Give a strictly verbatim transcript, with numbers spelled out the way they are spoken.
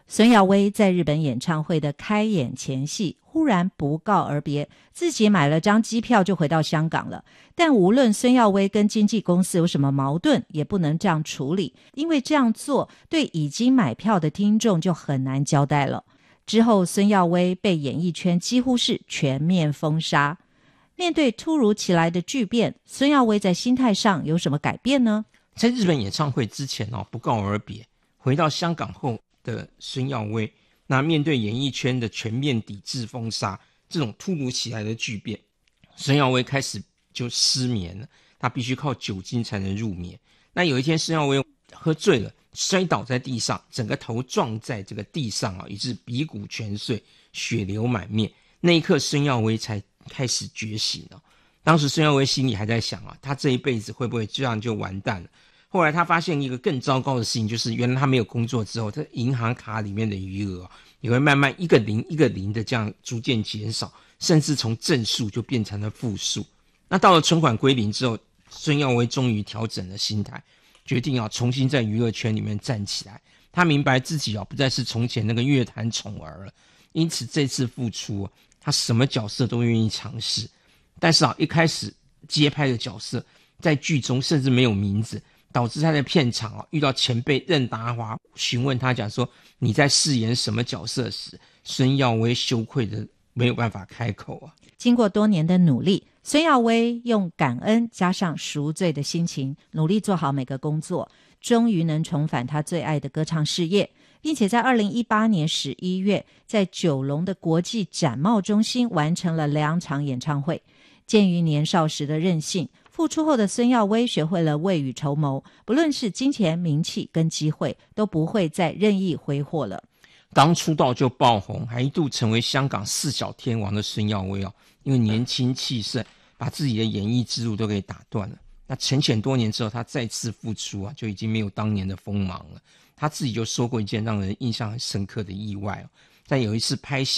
孙耀威在日本演唱会的开演前夕忽然不告而别，自己买了张机票就回到香港了。但无论孙耀威跟经纪公司有什么矛盾，也不能这样处理，因为这样做对已经买票的听众就很难交代了。之后孙耀威被演艺圈几乎是全面封杀。面对突如其来的巨变，孙耀威在心态上有什么改变呢？ 在日本演唱会之前哦，不告而别，回到香港后的孙耀威，那面对演艺圈的全面抵制封杀，这种突如其来的巨变，孙耀威开始就失眠了，他必须靠酒精才能入眠。那有一天孙耀威喝醉了，摔倒在地上，整个头撞在这个地上啊，以致鼻骨全碎，血流满面。那一刻孙耀威才开始觉醒了。当时孙耀威心里还在想啊，他这一辈子会不会这样就完蛋了。后来他发现一个更糟糕的事情，就是原来他没有工作之后，他银行卡里面的余额也会慢慢一个零一个零的这样逐渐减少，甚至从正数就变成了负数。那到了存款归零之后，孙耀威终于调整了心态，决定啊重新在娱乐圈里面站起来。他明白自己啊不再是从前那个乐坛宠儿了，因此这次复出啊，他什么角色都愿意尝试。但是啊一开始接拍的角色在剧中甚至没有名字，导致他在片场啊遇到前辈任达华询问他讲说你在饰演什么角色时，孙耀威羞愧的没有办法开口啊。 经过多年的努力，孙耀威用感恩加上赎罪的心情，努力做好每个工作，终于能重返他最爱的歌唱事业，并且在二零一八年十一月在九龙的国际展贸中心完成了两场演唱会。鉴于年少时的任性，复出后的孙耀威学会了未雨绸缪，不论是金钱、名气跟机会，都不会再任意挥霍了。 刚出道就爆红，还一度成为香港四小天王的孙耀威哦，因为年轻气盛，把自己的演艺之路都给打断了。那沉潜多年之后，他再次复出啊，就已经没有当年的锋芒了。他自己就说过一件让人印象很深刻的意外哦，在有一次拍戏